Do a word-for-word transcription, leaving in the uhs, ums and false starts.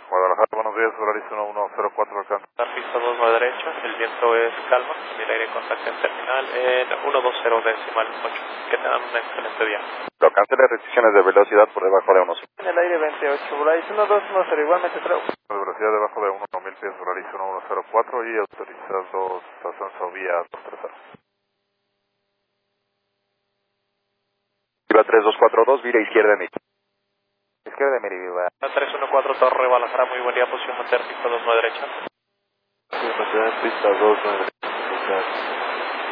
Guadalajara, buenos días, Solaris uno uno cero cuatro, alcance. Pista dos a derecha, el viento es calma, el aire contacta en terminal en ciento veinte decimal ocho. Que tengan un excelente día. Alcance de restricciones de velocidad por debajo de uno. En el aire veintiocho, Solaris uno dos uno cero, igualmente creo. De velocidad debajo de uno mil pies, Solaris uno uno cero cuatro y autorizado ascenso vía dos tres cero. Viva tres dos cuatro dos, vira izquierda de mí. Izquierda de Meriviva. tres uno cuatro Torre, Guadalajara, muy buen día, posición mantener pista dos a derecha. Pista dos, nueve.